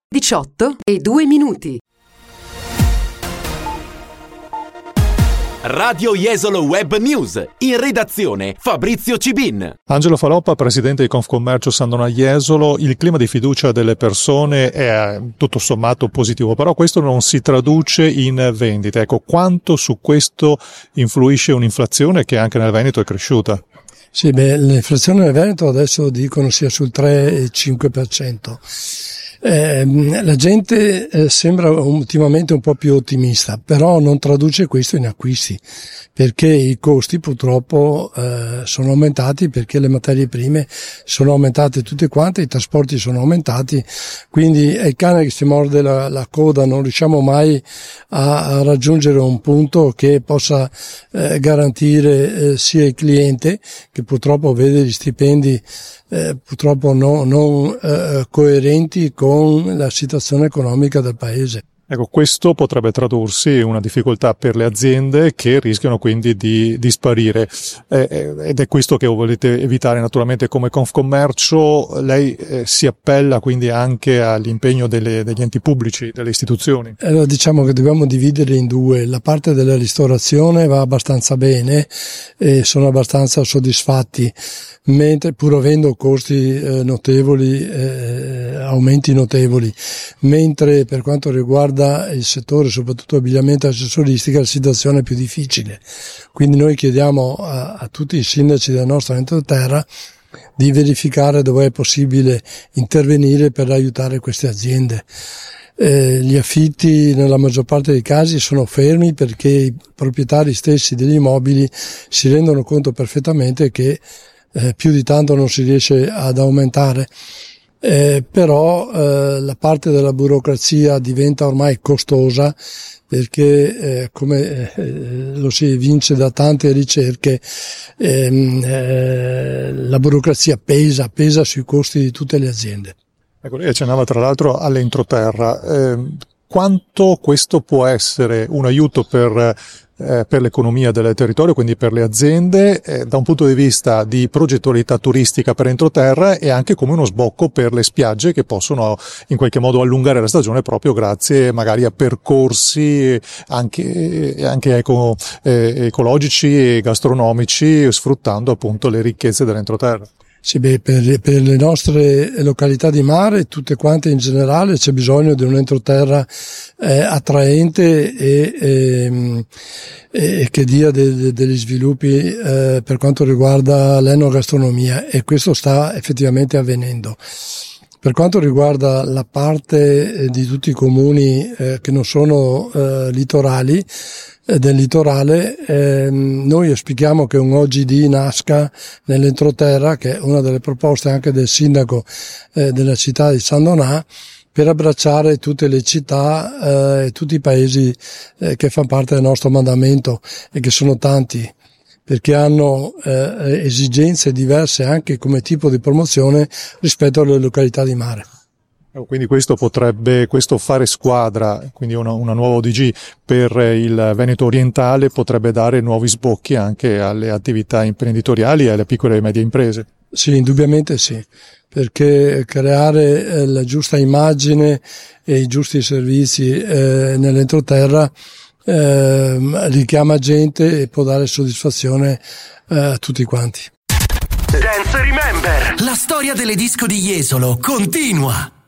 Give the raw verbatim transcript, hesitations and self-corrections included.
diciotto e due minuti. Radio Jesolo Web News, in redazione Fabrizio Cibin. Angelo Faloppa, presidente di Confcommercio Sandona Jesolo. Il clima di fiducia delle persone è tutto sommato positivo, però questo non si traduce in vendite. Ecco, quanto su questo influisce un'inflazione che anche nel Veneto è cresciuta? Sì, beh, l'inflazione nel Veneto adesso dicono sia sul tre virgola cinque per cento. Eh, la gente eh, sembra ultimamente un po' più ottimista, però non traduce questo in acquisti, perché i costi purtroppo eh, sono aumentati, perché le materie prime sono aumentate tutte quante, i trasporti sono aumentati, quindi è il cane che si morde la, la coda, non riusciamo mai a, a raggiungere un punto che possa eh, garantire eh, sia il cliente, che purtroppo vede gli stipendi Eh, purtroppo no, non eh, coerenti con la situazione economica del paese. Ecco, questo potrebbe tradursi in una difficoltà per le aziende che rischiano quindi di, di sparire, eh, ed è questo che volete evitare naturalmente come Confcommercio. Lei eh, si appella quindi anche all'impegno delle, degli enti pubblici, delle istituzioni. Allora, diciamo che dobbiamo dividere in due. La parte della ristorazione va abbastanza bene e sono abbastanza soddisfatti, mentre pur avendo costi eh, notevoli, eh, aumenti notevoli, mentre per quanto riguarda il settore, soprattutto abbigliamento e accessoristica, la situazione è più difficile. Quindi noi chiediamo a, a tutti i sindaci del nostro entroterra di verificare dove è possibile intervenire per aiutare queste aziende. Eh, gli affitti nella maggior parte dei casi sono fermi, perché i proprietari stessi degli immobili si rendono conto perfettamente che eh, più di tanto non si riesce ad aumentare. Eh, però eh, la parte della burocrazia diventa ormai costosa, perché eh, come eh, lo si evince da tante ricerche, ehm, eh, la burocrazia pesa, pesa sui costi di tutte le aziende. Ecco, lei accennava tra l'altro all'entroterra. Eh, quanto questo può essere un aiuto per eh, per l'economia del territorio, quindi per le aziende, eh, da un punto di vista di progettualità turistica per entroterra, e anche come uno sbocco per le spiagge che possono in qualche modo allungare la stagione proprio grazie magari a percorsi anche, anche eco, eh, ecologici e gastronomici, sfruttando appunto le ricchezze dell'entroterra. Sì, beh, per, per le nostre località di mare, tutte quante in generale, c'è bisogno di un entroterra eh, attraente e, e, e che dia de, de, degli sviluppi eh, per quanto riguarda l'enogastronomia, e questo sta effettivamente avvenendo. Per quanto riguarda la parte eh, di tutti i comuni eh, che non sono eh, litorali, del litorale, eh, noi auspichiamo che un O G D nasca nell'entroterra, che è una delle proposte anche del sindaco eh, della città di Sandonà, per abbracciare tutte le città e eh, tutti i paesi eh, che fanno parte del nostro mandamento, e che sono tanti, perché hanno eh, esigenze diverse anche come tipo di promozione rispetto alle località di mare. Quindi questo potrebbe, questo fare squadra, quindi una, una nuova O D G per il Veneto orientale, potrebbe dare nuovi sbocchi anche alle attività imprenditoriali e alle piccole e medie imprese. Sì, indubbiamente sì, perché creare eh, la giusta immagine e i giusti servizi eh, nell'entroterra eh, richiama gente e può dare soddisfazione eh, a tutti quanti. Dance Remember, la storia delle disco di Jesolo continua.